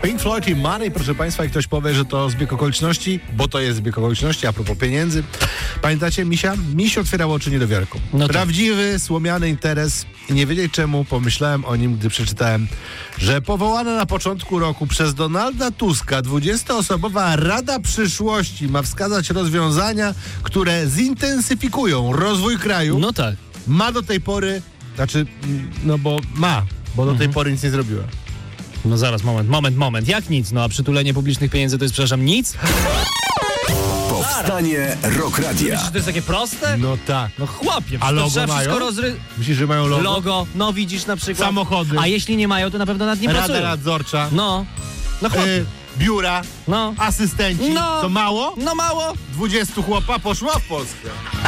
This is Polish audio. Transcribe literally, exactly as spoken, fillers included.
Pink Floyd i Money, proszę Państwa, i ktoś powie, że to zbieg okoliczności, bo to jest zbieg okoliczności, a propos pieniędzy. Pamiętacie Misia? Miś otwierał oczy niedowiarką. No tak. Prawdziwy, słomiany interes i nie wiedzieć czemu pomyślałem o nim, gdy przeczytałem, że powołana na początku roku przez Donalda Tuska dwudziestoosobowa Rada Przyszłości ma wskazać rozwiązania, które zintensyfikują rozwój kraju. No tak. Ma do tej pory, znaczy, no bo ma, bo do Mhm. tej pory nic nie zrobiła. No zaraz, moment, moment, moment. Jak nic? No a przytulenie publicznych pieniędzy to jest, przepraszam, nic? Powstanie Rock Radia. Myślisz, że to jest takie proste? No tak. No chłopie, A to logo trzeba mają? wszystko rozry... Myślisz, że mają logo? Logo, no widzisz na przykład. Samochody. A jeśli nie mają, to na pewno nad nim Rada pracują. nadzorcza. No, no chłopie. Y, biura. No, Asystenci. No. To mało? no mało. dwudziestu chłopa poszło w Polskę.